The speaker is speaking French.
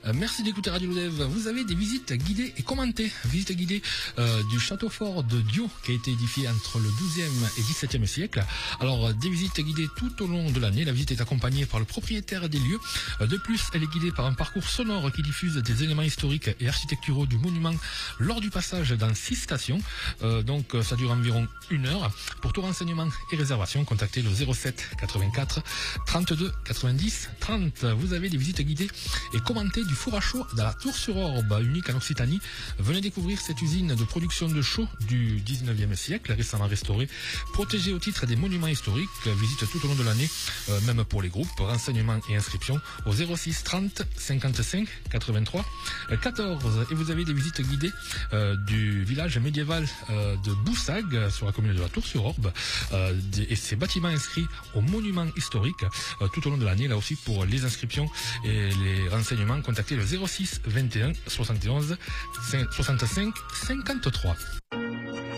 Merci d'écouter Radio Lodev. Vous avez des visites guidées et commentées. Visite guidée du château fort de Dio qui a été édifié entre le 12e et 17e siècle. Alors, des visites guidées tout au long de l'année. La visite est accompagnée par le propriétaire des lieux. De plus, elle est guidée par un parcours sonore qui diffuse des éléments historiques et architecturaux du monument lors du passage dans 6 stations. Donc, ça dure environ 1 heure. Pour tout renseignement et réservation, contactez le 07 84 32 90 30. Vous avez des visites guidées et commentées du four à chaud dans la Tour-sur-Orbe, unique en Occitanie. Venez découvrir cette usine de production de chaud du 19e siècle, récemment restaurée, protégée au titre des monuments historiques. Visite tout au long de l'année, même pour les groupes. Renseignements et inscriptions au 06 30 55 83 14. Et vous avez des visites guidées du village médiéval de Boussag sur la commune de la Tour-sur-Orbe et ses bâtiments inscrits aux monuments historiques tout au long de l'année. Là aussi, pour les inscriptions et les renseignements, contactez le 06 21 71 65 53.